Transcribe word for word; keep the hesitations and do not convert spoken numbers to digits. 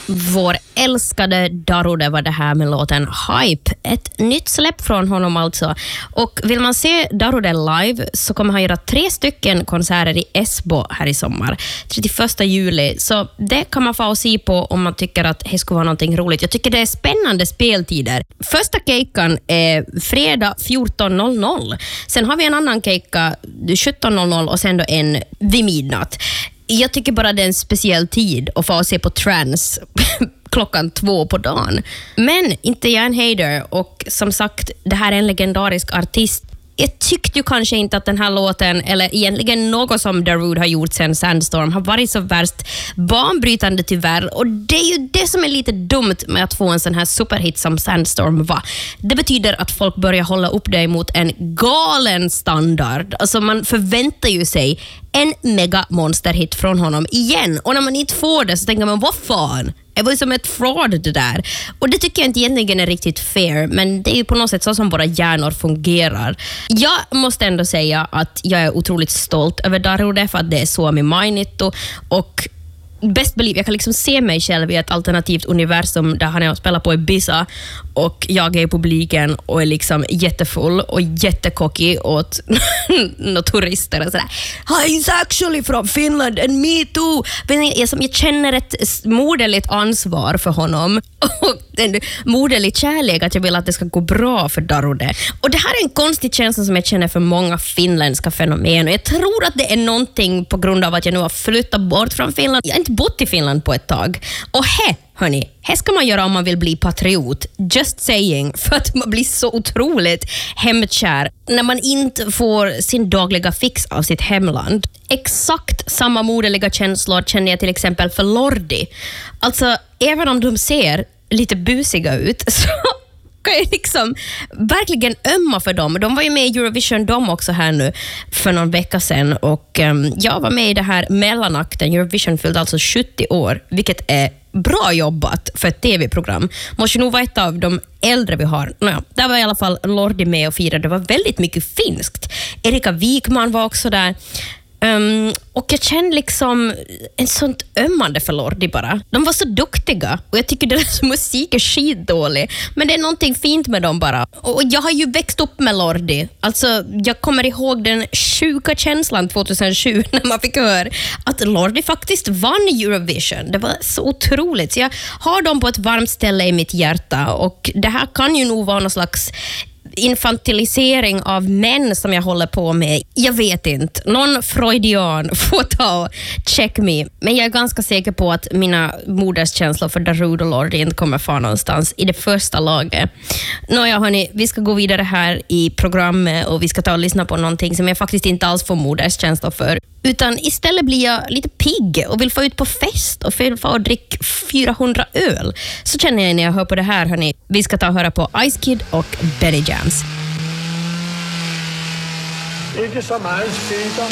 Vår älskade Darude var det här med låten Hype. Ett nytt släpp från honom alltså. Och vill man se Darude live så kommer han göra tre stycken konserter i Esbo här i sommar. trettioförsta juli. Så det kan man få och se på om man tycker att det skulle vara någonting roligt. Jag tycker det är spännande speltider. Första kejkan är fredag fjorton noll noll. Sen har vi en annan kejka sjutton noll noll och sen då en vid midnatt. Jag tycker bara det är en speciell tid att få se på trance klockan två på dagen. Men inte jag en hater och som sagt, det här är en legendarisk artist. Jag tyckte ju kanske inte att den här låten, eller egentligen något som Darude har gjort sen Sandstorm, har varit så värst banbrytande tyvärr. Och det är ju det som är lite dumt med att få en sån här superhit som Sandstorm var. Det betyder att folk börjar hålla upp dig mot en galen standard. Alltså man förväntar ju sig en mega monsterhit från honom igen. Och när man inte får det så tänker man, vad fan? Det var ju som ett fraud det där. Och det tycker jag inte egentligen är riktigt fair. Men det är ju på något sätt så som våra hjärnor fungerar. Jag måste ändå säga att jag är otroligt stolt över Darude för att det är Suomi mainittu. Och best believe, jag kan liksom se mig själv i ett alternativt universum där han är och spelar på Ibiza och jag är i publiken och är liksom jättefull och jättecocky åt några turister och sådär. He's actually from Finland and me too. Men jag, jag känner ett moderligt ansvar för honom och en moderlig kärlek att jag vill att det ska gå bra för Darude. Och det här är en konstig känsla som jag känner för många finländska fenomen och jag tror att det är någonting på grund av att jag nu har flyttat bort från Finland. Jag har inte bott i Finland på ett tag. Och he, hörni, här ska man göra om man vill bli patriot. Just saying, för att man blir så otroligt hemkär när man inte får sin dagliga fix av sitt hemland. Exakt samma moderliga känslor känner jag till exempel för Lordi. Alltså, även om de ser lite busiga ut så kan jag liksom verkligen ömma för dem. De var ju med i Eurovision de också här nu för någon vecka sedan och um, jag var med i det här mellanakten. Eurovision fyllde alltså sjuttio år, vilket är bra jobbat för ett tv-program. Måste nog vara ett av de äldre vi har. Nåja, där var i alla fall Lordi med och firade. Det var väldigt mycket finskt. Erika Wikman var också där. Um, och jag kände liksom en sånt ömmande för Lordi bara. De var så duktiga och jag tycker deras musik är skitdålig. Men det är någonting fint med dem bara. Och jag har ju växt upp med Lordi. Alltså, jag kommer ihåg den sjuka känslan tjugohundrasju när man fick höra att Lordi faktiskt vann Eurovision. Det var så otroligt. Så jag har dem på ett varmt ställe i mitt hjärta och det här kan ju nog vara någon slags infantilisering av män som jag håller på med. Jag vet inte. Någon freudian får ta och check me. Men jag är ganska säker på att mina moderskänslor för Darude och Lordi inte kommer få någonstans i det första laget. Nåja hörni, vi ska gå vidare här i programmet och vi ska ta och lyssna på någonting som jag faktiskt inte alls får moderskänslor för. Utan istället blir jag lite pigg och vill få ut på fest och vill få dricka fyrahundra öl. Så känner jag när jag hör på det här hörni. Vi ska ta och höra på Ice Kid och Benny Jams.